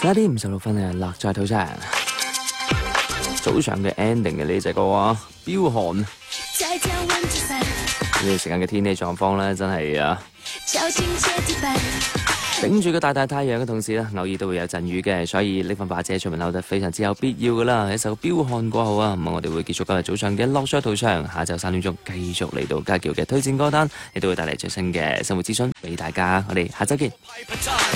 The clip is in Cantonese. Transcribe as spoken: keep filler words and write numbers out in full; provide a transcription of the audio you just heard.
十一點五十六分啊，落在土場。早上嘅 ending 嘅呢隻歌啊，飆寒。呢段時間嘅天氣狀況咧，真係啊，頂住個大大太陽嘅同時咧，偶爾都會有陣雨嘅，所以呢份把遮出門口就非常之有必要噶啦。一首飆寒過後啊，咁我哋會結束今日早上嘅落在土場，下晝三點鐘繼續嚟到家喬嘅推薦歌單，亦都會帶嚟最新嘅生活資訊俾大家。我哋下週見。